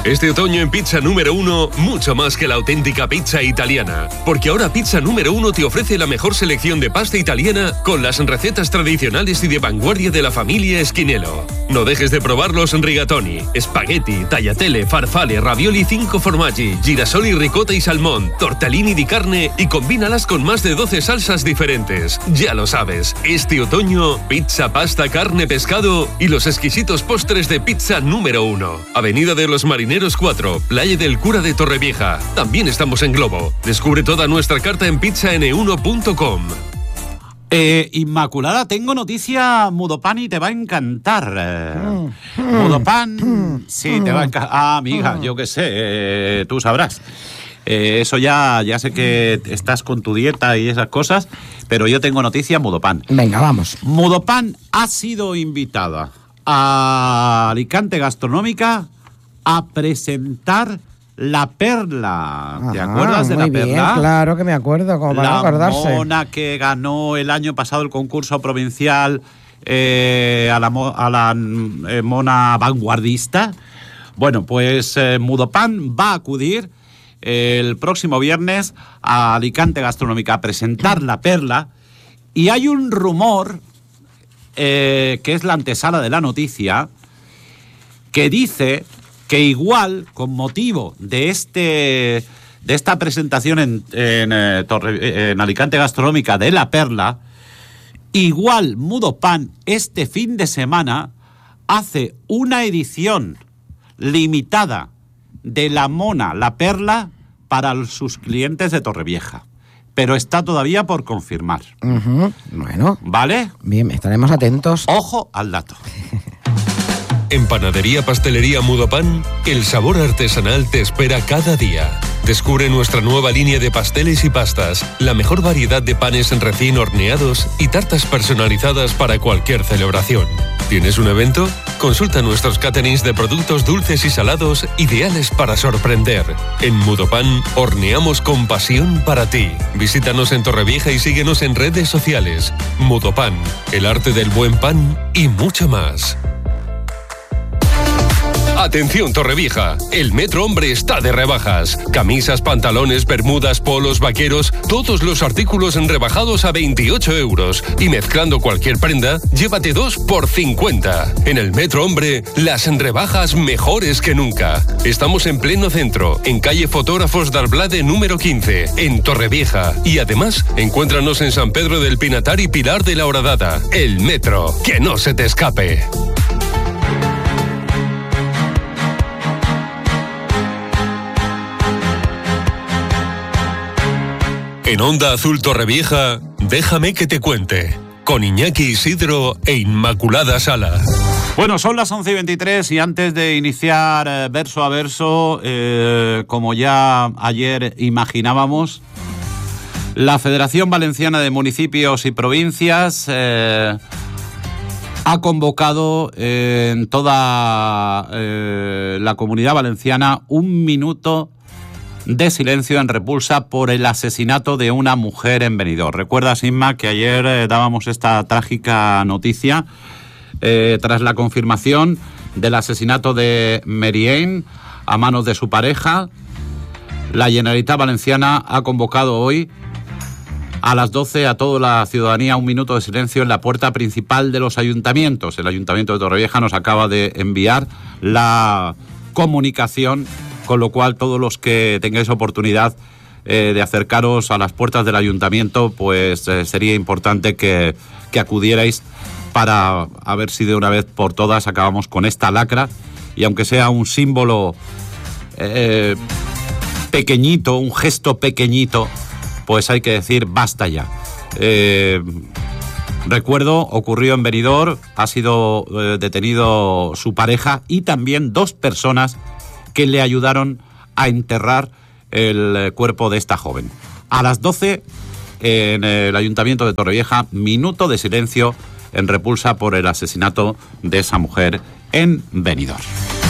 Este otoño en Pizza Número 1, mucho más que la auténtica pizza italiana. Porque ahora Pizza Número 1 te ofrece la mejor selección de pasta italiana con las recetas tradicionales y de vanguardia de la familia Esquinelo. No dejes de probar los rigatoni, spaghetti, tagliatelle, farfalle, ravioli 5 formaggi, girasoli, ricotta y salmón, tortellini di carne y combínalas con más de 12 salsas diferentes. Ya lo sabes, este otoño, pizza, pasta, carne, pescado y los exquisitos postres de Pizza Número 1. Avenida de los Marineros 4, Playa del Cura de Torrevieja. También estamos en Globo. Descubre toda nuestra carta en pizzan1.com. Inmaculada, tengo noticia Mudopan y te va a encantar. Mudopan, sí, te va a encantar. Ah, amiga, yo qué sé, tú sabrás. Eso ya sé que estás con tu dieta y esas cosas, pero yo tengo noticia Mudopan. Venga, vamos. Mudopan ha sido invitada a Alicante Gastronómica a presentar La Perla. ¿Te acuerdas de La Perla? Muy bien, claro que me acuerdo, como para acordarse. La mona que ganó el año pasado el concurso provincial a la mona vanguardista. Bueno, pues Mudopan va a acudir el próximo viernes a Alicante Gastronómica a presentar La Perla, y hay un rumor que es la antesala de la noticia, que dice que igual, con motivo de esta presentación en Alicante Gastronómica de La Perla, igual Mudopan este fin de semana hace una edición limitada de la mona La Perla para sus clientes de Torrevieja. Pero está todavía por confirmar. Bueno. ¿Vale? Bien, estaremos atentos. Ojo al dato. En Panadería Pastelería Mudopan, el sabor artesanal te espera cada día. Descubre nuestra nueva línea de pasteles y pastas, la mejor variedad de panes recién horneados y tartas personalizadas para cualquier celebración. ¿Tienes un evento? Consulta nuestros caterings de productos dulces y salados ideales para sorprender. En Mudopan, horneamos con pasión para ti. Visítanos en Torrevieja y síguenos en redes sociales. Mudopan, el arte del buen pan y mucho más. Atención Torrevieja, el Metro Hombre está de rebajas. Camisas, pantalones, bermudas, polos, vaqueros, todos los artículos rebajados a 28 euros. Y mezclando cualquier prenda, llévate 2 por 50. En el Metro Hombre, las rebajas mejores que nunca. Estamos en pleno centro, en calle Fotógrafos d'Arblade número 15, en Torrevieja. Y además, encuéntranos en San Pedro del Pinatar y Pilar de la Horadada. El Metro, que no se te escape. En Onda Azul Torrevieja, déjame que te cuente, con Iñaki Isidro e Inmaculada Sala. Bueno, son las 11:23 y antes de iniciar verso a verso, como ya ayer imaginábamos, la Federación Valenciana de Municipios y Provincias ha convocado en toda la Comunidad Valenciana un minuto de silencio en repulsa por el asesinato de una mujer en Benidorm. ¿Recuerdas, Inma, que ayer dábamos esta trágica noticia tras la confirmación del asesinato de Merién a manos de su pareja? La Generalitat Valenciana ha convocado hoy a las 12 a toda la ciudadanía un minuto de silencio en la puerta principal de los ayuntamientos. El Ayuntamiento de Torrevieja nos acaba de enviar la comunicación, con lo cual todos los que tengáis oportunidad de acercaros a las puertas del ayuntamiento, pues sería importante que acudierais para a ver si de una vez por todas acabamos con esta lacra, y aunque sea un símbolo pequeñito, un gesto pequeñito, pues hay que decir basta ya. Recuerdo, ocurrió en Benidorm, ha sido detenido su pareja y también 2 personas que le ayudaron a enterrar el cuerpo de esta joven. A las 12, en el Ayuntamiento de Torrevieja, minuto de silencio en repulsa por el asesinato de esa mujer en Benidorm.